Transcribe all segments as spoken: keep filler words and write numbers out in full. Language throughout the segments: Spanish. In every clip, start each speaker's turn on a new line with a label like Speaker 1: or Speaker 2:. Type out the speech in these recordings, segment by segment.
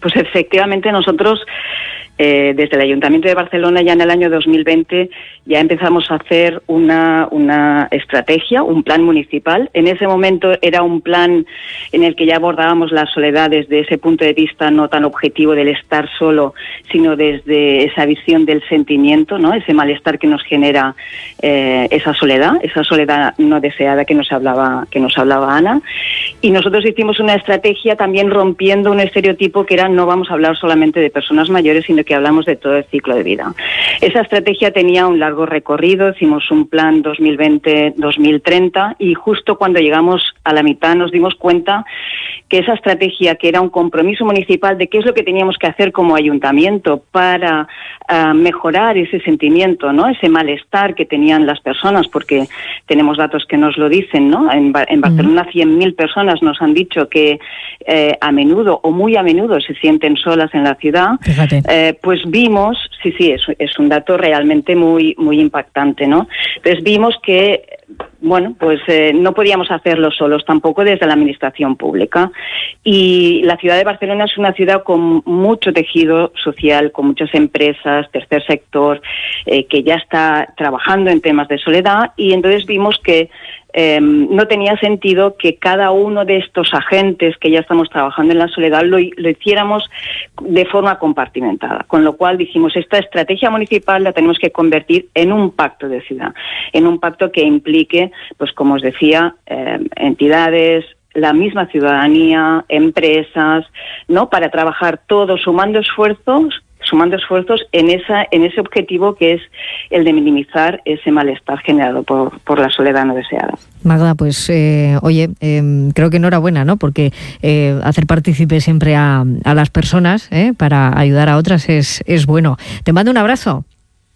Speaker 1: Pues efectivamente nosotros eh, desde el Ayuntamiento de Barcelona ya en el año dos mil veinte ya empezamos a hacer una, una estrategia, un plan municipal. En ese momento era un plan en el que ya abordábamos la soledad desde ese punto de vista no tan objetivo del estar solo, sino desde esa visión del sentimiento, ¿no? Ese malestar que nos genera eh, esa soledad, esa soledad no deseada que nos hablaba, que nos hablaba Ana. Y nosotros hicimos una estrategia también rompiendo un estereotipo que era no vamos a hablar solamente de personas mayores, sino que hablamos de todo el ciclo de vida. Esa estrategia tenía un largo recorrido, hicimos un plan dos mil veinte dos mil treinta y justo cuando llegamos a la mitad nos dimos cuenta que esa estrategia, que era un compromiso municipal de qué es lo que teníamos que hacer como ayuntamiento para uh, mejorar ese sentimiento, ¿no? Ese malestar que tenían las personas, porque tenemos datos que nos lo dicen, ¿no? En, en Barcelona cien mil personas nos han dicho que eh, a menudo o muy a menudo se sienten solas en la ciudad.
Speaker 2: Fíjate.
Speaker 1: Eh, pues vimos, sí, sí, es, es un dato realmente muy, muy impactante, ¿no? Entonces vimos que bueno, pues eh, no podíamos hacerlo solos, tampoco desde la administración pública. Y la ciudad de Barcelona es una ciudad con mucho tejido social, con muchas empresas, tercer sector, eh, que ya está trabajando en temas de soledad, y entonces vimos que Eh, no tenía sentido que cada uno de estos agentes que ya estamos trabajando en la soledad lo, lo hiciéramos de forma compartimentada, con lo cual dijimos, esta estrategia municipal la tenemos que convertir en un pacto de ciudad, en un pacto que implique, pues como os decía, eh, entidades, la misma ciudadanía, empresas, ¿no? Para trabajar todos sumando esfuerzos sumando esfuerzos en esa en ese objetivo que es el de minimizar ese malestar generado por, por la soledad no deseada.
Speaker 2: Magda, pues eh, oye, eh, creo que enhorabuena, ¿no? Porque eh, hacer partícipe siempre a, a las personas eh, para ayudar a otras es, es bueno. Te mando un abrazo.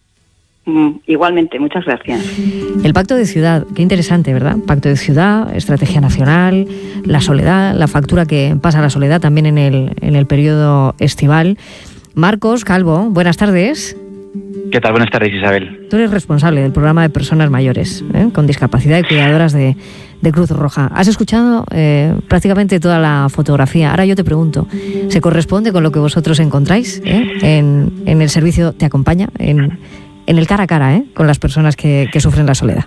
Speaker 1: Mm, igualmente, muchas gracias.
Speaker 2: El Pacto de Ciudad, qué interesante, ¿verdad? Pacto de Ciudad, estrategia nacional, la soledad, la factura que pasa la soledad también en el, en el periodo estival. Marcos Calvo, buenas tardes.
Speaker 3: ¿Qué tal? Buenas tardes, Isabel.
Speaker 2: Tú eres responsable del programa de personas mayores ¿eh? con discapacidad y cuidadoras de, de Cruz Roja. Has escuchado eh, prácticamente toda la fotografía. Ahora yo te pregunto, ¿se corresponde con lo que vosotros encontráis eh? en, en el servicio Te Acompaña, en, en el cara a cara eh? con las personas que, que sufren la soledad?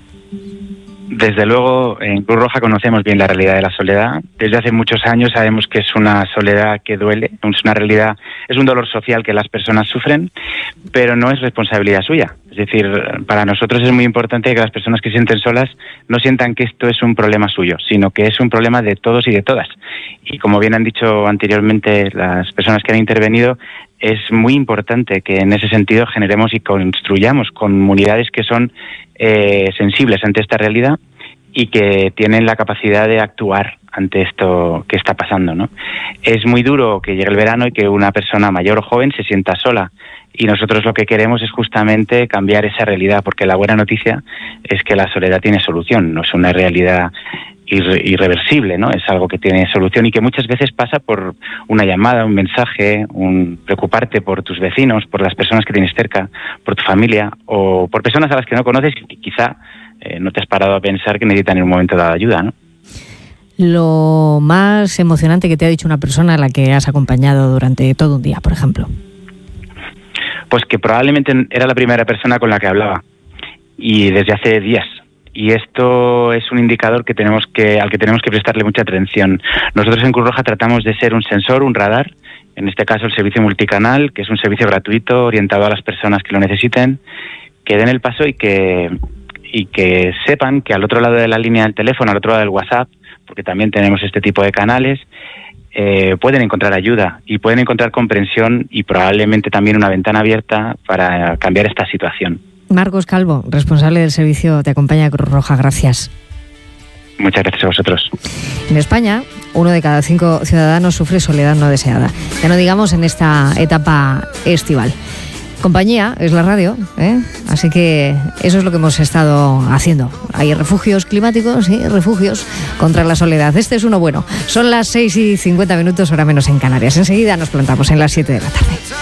Speaker 3: Desde luego, en Cruz Roja conocemos bien la realidad de la soledad. Desde hace muchos años sabemos que es una soledad que duele, es una realidad, es un dolor social que las personas sufren, pero no es responsabilidad suya. Es decir, para nosotros es muy importante que las personas que se sienten solas no sientan que esto es un problema suyo, sino que es un problema de todos y de todas. Y como bien han dicho anteriormente las personas que han intervenido, es muy importante que en ese sentido generemos y construyamos comunidades que son eh, sensibles ante esta realidad y que tienen la capacidad de actuar ante esto que está pasando, ¿no? Es muy duro que llegue el verano y que una persona mayor o joven se sienta sola, y nosotros lo que queremos es justamente cambiar esa realidad, porque la buena noticia es que la soledad tiene solución, no es una realidad irre- irreversible, ¿no? Es algo que tiene solución y que muchas veces pasa por una llamada, un mensaje, un preocuparte por tus vecinos, por las personas que tienes cerca, por tu familia o por personas a las que no conoces y que quizá eh, no te has parado a pensar que necesitan en un momento dado ayuda, ¿no?
Speaker 2: Lo más emocionante que te ha dicho una persona a la que has acompañado durante todo un día, por ejemplo.
Speaker 3: Pues que probablemente era la primera persona con la que hablaba y desde hace días. Y esto es un indicador que tenemos que, al que tenemos que prestarle mucha atención. Nosotros en Cruz Roja tratamos de ser un sensor, un radar, en este caso el servicio multicanal, que es un servicio gratuito orientado a las personas que lo necesiten, que den el paso y que, y que sepan que al otro lado de la línea del teléfono, al otro lado del WhatsApp, porque también tenemos este tipo de canales, eh, pueden encontrar ayuda y pueden encontrar comprensión y probablemente también una ventana abierta para cambiar esta situación.
Speaker 2: Marcos Calvo, responsable del servicio Te Acompaña Cruz Roja, gracias.
Speaker 3: Muchas gracias a vosotros.
Speaker 2: En España, uno de cada cinco ciudadanos sufre soledad no deseada. Ya no digamos en esta etapa estival. Compañía es la radio, ¿eh? Así que eso es lo que hemos estado haciendo. Hay refugios climáticos y refugios contra la soledad. Este es uno bueno. Son las seis y cincuenta minutos, hora menos en Canarias. Enseguida nos plantamos en las siete de la tarde.